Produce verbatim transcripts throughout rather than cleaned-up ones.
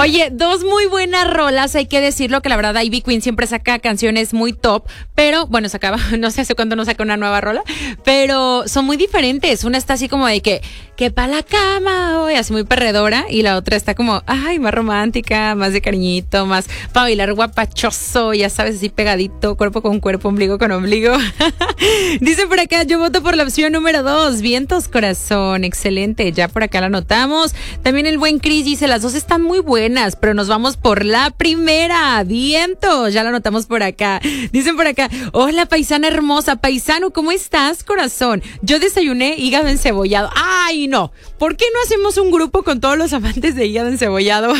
Oye, dos muy buenas rolas, hay que decirlo, que la verdad Ivy Queen siempre saca canciones muy top, pero bueno, sacaba, no sé hace cuándo no saca una nueva rola, pero son muy diferentes. Una está así como de que, que pa' la cama hoy, así muy perredora, y la otra está como, ay, más romántica, más de cariñito, más para bailar guapachoso, ya sabes, así pegadito, cuerpo con cuerpo, ombligo con ombligo. Dice por acá, yo voto por la opción número dos, Vientos Corazón, excelente, ya por acá la anotamos. También el buen Chris dice, las dos están muy buenas, pero nos vamos por la primera, Vientos, ya la anotamos por acá. Dicen por acá, hola paisana hermosa, paisano, ¿cómo estás, corazón? Yo desayuné hígado encebollado. Ay, no, ¿por qué no hacemos un grupo con todos los amantes de hígado encebollado?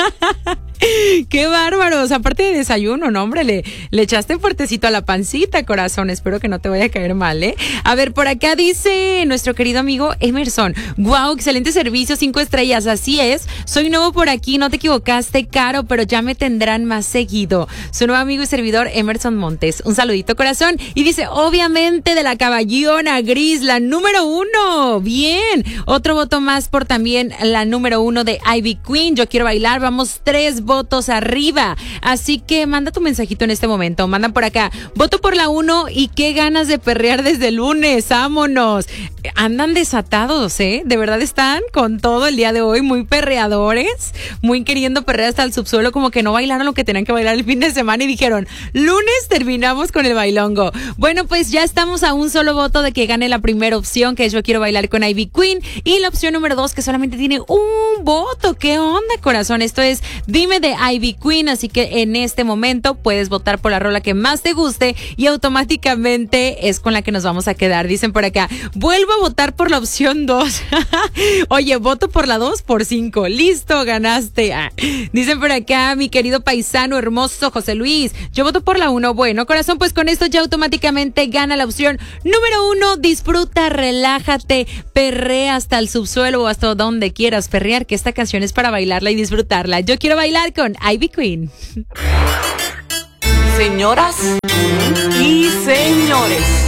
¡Qué bárbaros! Aparte de desayuno, no, hombre, le, le echaste fuertecito a la pancita, corazón. Espero que no te vaya a caer mal, ¿eh? A ver, por acá dice nuestro querido amigo Emerson. ¡Wow! Excelente servicio, cinco estrellas. Así es. Soy nuevo por aquí, no te equivocaste, Caro, pero ya me tendrán más seguido. Su nuevo amigo y servidor, Emerson Montes. Un saludito, corazón. Y dice, obviamente, de la caballona gris, la número uno. Bien. Otro voto más por también la número uno de Ivy Queen. Yo quiero bailar. Vamos tres votos arriba, así que manda tu mensajito en este momento, mandan por acá, voto por la uno y qué ganas de perrear desde el lunes, vámonos, andan desatados, ¿eh? De verdad están con todo el día de hoy, muy perreadores, muy queriendo perrear hasta el subsuelo, como que no bailaron lo que tenían que bailar el fin de semana y dijeron, lunes terminamos con el bailongo. Bueno, pues ya estamos a un solo voto de que gane la primera opción, que es Yo Quiero Bailar con Ivy Queen, y la opción número dos, que solamente tiene un voto. ¿Qué onda, corazón? Esto es Dime de Ivy Queen, así que en este momento puedes votar por la rola que más te guste y automáticamente es con la que nos vamos a quedar. Dicen por acá, vuelvo a votar por la opción dos. Oye, voto por la dos por cinco. Listo, ganaste. Ah. Dicen por acá, mi querido paisano hermoso José Luis, yo voto por la uno. Bueno, corazón, pues con esto ya automáticamente gana la opción número uno. Disfruta, relájate, perrea hasta el subsuelo o hasta donde quieras perrear, que esta canción es para bailarla y disfrutarla. Yo quiero bailar con Ivy Queen. Señoras y señores,